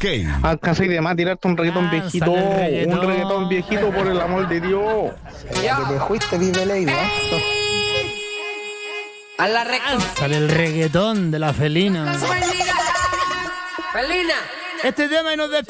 Alcanza y demás, tirarte un reggaetón viejito. Un reggaetón viejito, por el amor de Dios. Te fuiste, Vive Lady, A la Sale el reggaetón de la Felina. Felina. Este tema y nos despedimos.